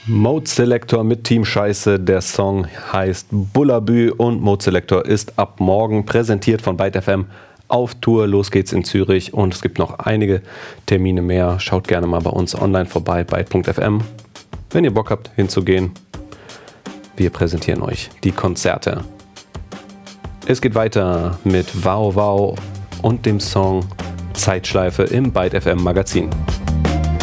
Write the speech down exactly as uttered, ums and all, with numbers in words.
Mode Selector mit Team Scheiße. Der Song heißt Bullabü und Mode Selector ist ab morgen präsentiert von Byte F M auf Tour. Los geht's in Zürich und es gibt noch einige Termine mehr. Schaut gerne mal bei uns online vorbei, byte punkt f m, wenn ihr Bock habt hinzugehen. Wir präsentieren euch die Konzerte. Es geht weiter mit Wow Wow und dem Song Zeitschleife im Byte F M Magazin.